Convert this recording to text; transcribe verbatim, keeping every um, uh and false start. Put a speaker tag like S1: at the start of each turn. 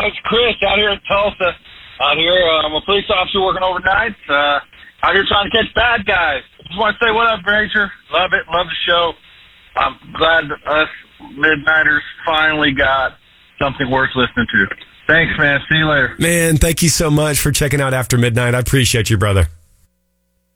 S1: it's Chris out here in Tulsa. Out here, uh, I'm a police officer working overnight. Uh, out here trying to catch bad guys. Just want to say what up, Granger. Love it. Love the show. I'm glad that us Midnighters finally got something worth listening to. Thanks, man. See you later.
S2: Man, thank you so much for checking out After Midnight. I appreciate you, brother.